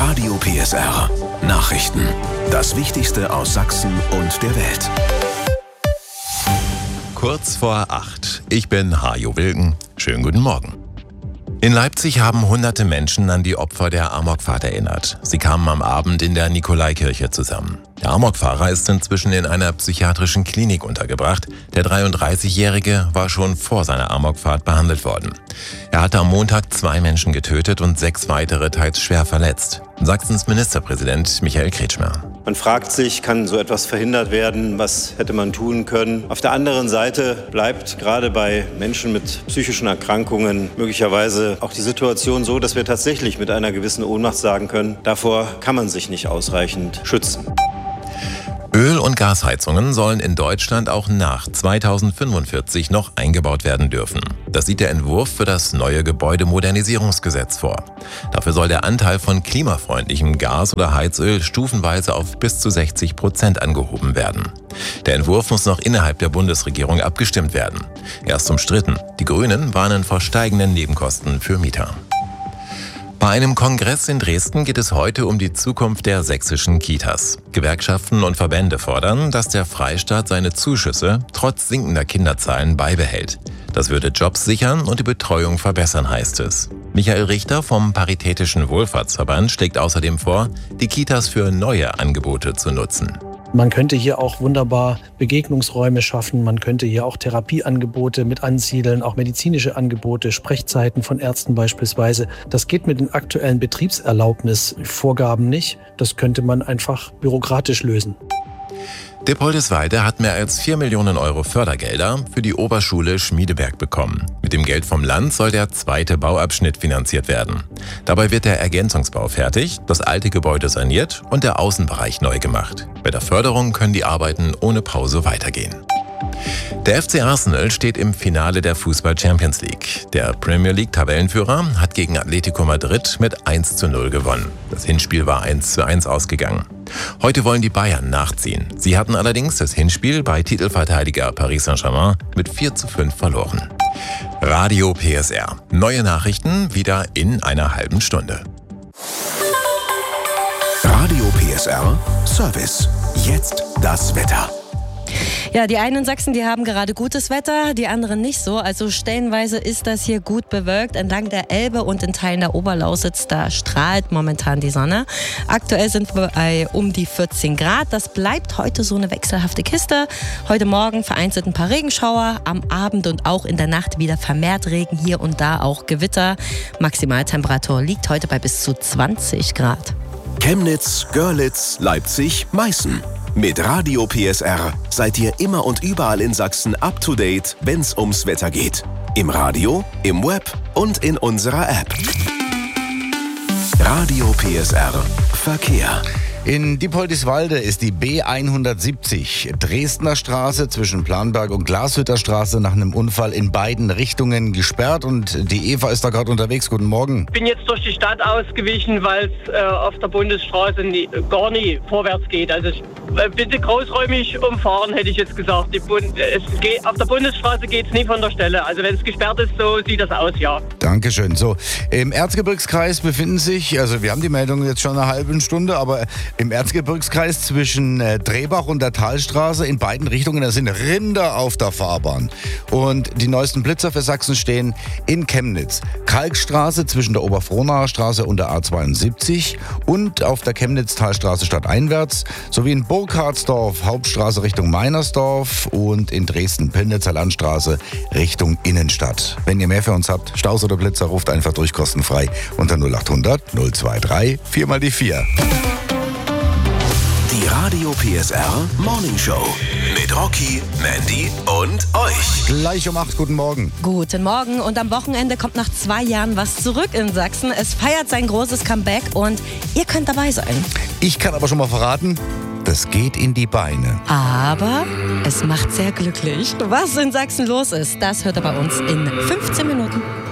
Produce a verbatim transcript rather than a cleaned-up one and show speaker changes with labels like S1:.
S1: Radio P S R Nachrichten. Das Wichtigste aus Sachsen und der Welt.
S2: Kurz vor acht. Ich bin Hajo Wilken. Schönen guten Morgen. In Leipzig haben hunderte Menschen an die Opfer der Amokfahrt erinnert. Sie kamen am Abend in der Nikolaikirche zusammen. Der Amokfahrer ist inzwischen in einer psychiatrischen Klinik untergebracht. Der dreiunddreißigjährige war schon vor seiner Amokfahrt behandelt worden. Er hatte am Montag zwei Menschen getötet und sechs weitere teils schwer verletzt. Sachsens Ministerpräsident Michael Kretschmer.
S3: Man fragt sich, kann so etwas verhindert werden? Was hätte man tun können? Auf der anderen Seite bleibt gerade bei Menschen mit psychischen Erkrankungen möglicherweise auch die Situation so, dass wir tatsächlich mit einer gewissen Ohnmacht sagen können, davor kann man sich nicht ausreichend schützen.
S2: Öl- und Gasheizungen sollen in Deutschland auch nach zweitausendfünfundvierzig noch eingebaut werden dürfen. Das sieht der Entwurf für das neue Gebäudemodernisierungsgesetz vor. Dafür soll der Anteil von klimafreundlichem Gas oder Heizöl stufenweise auf bis zu sechzig Prozent angehoben werden. Der Entwurf muss noch innerhalb der Bundesregierung abgestimmt werden. Er ist umstritten. Die Grünen warnen vor steigenden Nebenkosten für Mieter. Bei einem Kongress in Dresden geht es heute um die Zukunft der sächsischen Kitas. Gewerkschaften und Verbände fordern, dass der Freistaat seine Zuschüsse trotz sinkender Kinderzahlen beibehält. Das würde Jobs sichern und die Betreuung verbessern, heißt es. Michael Richter vom Paritätischen Wohlfahrtsverband schlägt außerdem vor, die Kitas für neue Angebote zu nutzen.
S4: Man könnte hier auch wunderbar Begegnungsräume schaffen, man könnte hier auch Therapieangebote mit ansiedeln, auch medizinische Angebote, Sprechzeiten von Ärzten beispielsweise. Das geht mit den aktuellen Betriebserlaubnisvorgaben nicht. Das könnte man einfach bürokratisch lösen.
S2: Dippoldiswalde hat mehr als vier Millionen Euro Fördergelder für die Oberschule Schmiedeberg bekommen. Mit dem Geld vom Land soll der zweite Bauabschnitt finanziert werden. Dabei wird der Ergänzungsbau fertig, das alte Gebäude saniert und der Außenbereich neu gemacht. Bei der Förderung können die Arbeiten ohne Pause weitergehen. Der F C Arsenal steht im Finale der Fußball-Champions League. Der Premier League-Tabellenführer hat gegen Atletico Madrid mit eins zu null gewonnen. Das Hinspiel war eins zu eins ausgegangen. Heute wollen die Bayern nachziehen. Sie hatten allerdings das Hinspiel bei Titelverteidiger Paris Saint-Germain mit vier zu fünf verloren. Radio P S R. Neue Nachrichten wieder in einer halben Stunde.
S1: Radio P S R Service. Jetzt das Wetter.
S5: Ja, die einen in Sachsen, die haben gerade gutes Wetter, die anderen nicht so. Also stellenweise ist das hier gut bewölkt. Entlang der Elbe und in Teilen der Oberlausitz, da strahlt momentan die Sonne. Aktuell sind wir bei um die vierzehn Grad. Das bleibt heute so eine wechselhafte Kiste. Heute Morgen vereinzelt ein paar Regenschauer, am Abend und auch in der Nacht wieder vermehrt Regen, hier und da auch Gewitter. Maximaltemperatur liegt heute bei bis zu zwanzig Grad.
S1: Chemnitz, Görlitz, Leipzig, Meißen. Mit Radio P S R seid ihr immer und überall in Sachsen up to date, wenn's ums Wetter geht. Im Radio, im Web und in unserer App. Radio P S R Verkehr.
S6: In Dippoldiswalde ist die B hundertsiebzig, Dresdner Straße zwischen Planberg und Glashütter Straße nach einem Unfall in beiden Richtungen gesperrt und die Eva ist da gerade unterwegs. Guten Morgen.
S7: Ich bin jetzt durch die Stadt ausgewichen, weil es äh, auf der Bundesstraße nie, gar nie vorwärts geht. Also äh, bitte großräumig umfahren, hätte ich jetzt gesagt. Die Bund- es geht, auf der Bundesstraße geht es nie von der Stelle. Also wenn es gesperrt ist, so sieht das aus, ja.
S6: Dankeschön. So, im Erzgebirgskreis befinden sich, also wir haben die Meldung jetzt schon eine halbe Stunde, aber im Erzgebirgskreis zwischen äh, Drehbach und der Talstraße in beiden Richtungen, da sind Rinder auf der Fahrbahn. Und die neuesten Blitzer für Sachsen stehen in Chemnitz. Kalkstraße zwischen der Oberfrohnaer Straße und der A zweiundsiebzig und auf der Chemnitz-Talstraße stadteinwärts sowie in Burkhardsdorf Hauptstraße Richtung Meinersdorf und in Dresden-Pillnitzer Landstraße Richtung Innenstadt. Wenn ihr mehr für uns habt, Staus oder Blitzer, ruft einfach durch kostenfrei unter null achthundert null dreiundzwanzig vier mal die vier.
S1: Die Radio P S R Morning Show mit Rocky, Mandy und euch.
S6: Gleich um acht, guten Morgen.
S5: Guten Morgen und am Wochenende kommt nach zwei Jahren was zurück in Sachsen. Es feiert sein großes Comeback und ihr könnt dabei sein.
S6: Ich kann aber schon mal verraten, das geht in die Beine.
S5: Aber es macht sehr glücklich. Was in Sachsen los ist, das hört ihr bei uns in fünfzehn Minuten.